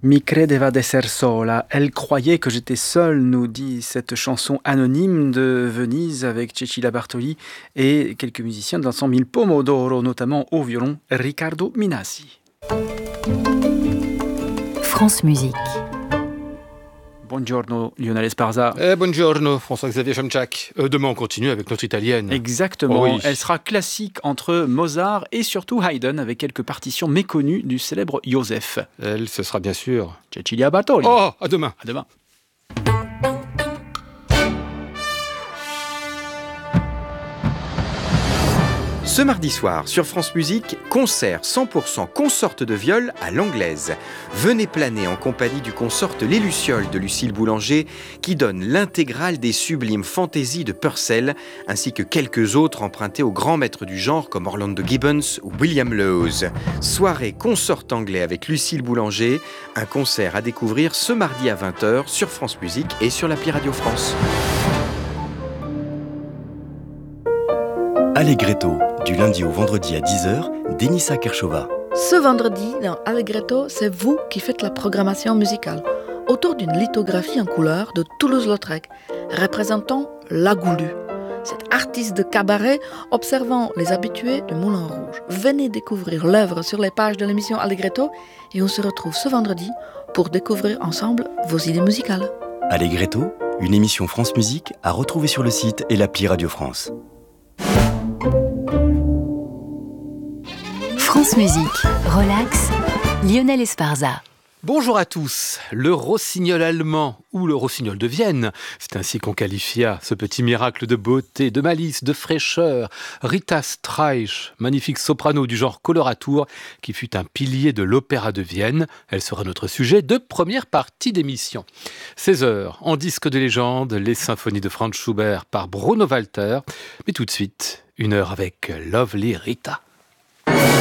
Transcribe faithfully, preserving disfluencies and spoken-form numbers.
Mi credeva d'esser sola. Elle croyait que j'étais seule, nous dit cette chanson anonyme de Venise avec Cecilia Bartoli et quelques musiciens de l'ensemble Il Pomodoro, notamment au violon Riccardo Minasi. France Musique. Buongiorno Lionel Esparza. Eh, buongiorno François-Xavier Chamchak. Euh, demain on continue avec notre italienne. Exactement, oh oui. Elle sera classique entre Mozart et surtout Haydn avec quelques partitions méconnues du célèbre Joseph. Elle, ce sera bien sûr Cecilia Bartoli. Oh, à demain. À demain. Ce mardi soir, sur France Musique, concert cent pour cent consorte de viol à l'anglaise. Venez planer en compagnie du consorte Les Lucioles de Lucille Boulanger, qui donne l'intégrale des sublimes fantaisies de Purcell, ainsi que quelques autres empruntés aux grands maîtres du genre comme Orlando Gibbons ou William Lowes. Soirée consorte anglais avec Lucille Boulanger, un concert à découvrir ce mardi à vingt heures sur France Musique et sur l'appli Radio France. Allegretto, du lundi au vendredi à dix heures, Denisa Kershova. Ce vendredi, dans Allegretto, c'est vous qui faites la programmation musicale, autour d'une lithographie en couleur de Toulouse-Lautrec, représentant La Goulue, cette artiste de cabaret observant les habitués du Moulin Rouge. Venez découvrir l'œuvre sur les pages de l'émission Allegretto et on se retrouve ce vendredi pour découvrir ensemble vos idées musicales. Allegretto, une émission France Musique à retrouver sur le site et l'appli Radio France. France Musique, relax, Lionel Esparza. Bonjour à tous. Le rossignol allemand ou le rossignol de Vienne, c'est ainsi qu'on qualifia ce petit miracle de beauté, de malice, de fraîcheur. Rita Streich, magnifique soprano du genre coloratour, qui fut un pilier de l'opéra de Vienne. Elle sera notre sujet de première partie d'émission. seize heures, en disque de légende, les symphonies de Franz Schubert par Bruno Walter. Mais tout de suite, une heure avec Lovely Rita.